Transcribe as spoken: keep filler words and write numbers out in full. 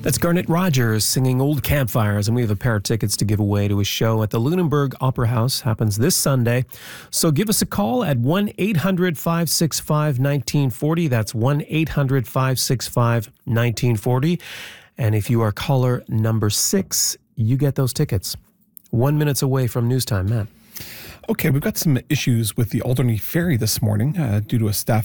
That's Garnet Rogers singing Old Campfires, and we have a pair of tickets to give away to a show at the Lunenburg Opera House. Happens this Sunday. So give us a call at one eight hundred five six five one nine four zero. That's one eight hundred five six five one nine four zero. And if you are caller number six, you get those tickets. One minute's away from news time, Matt. Okay, we've got some issues with the Alderney Ferry this morning uh, due to a staff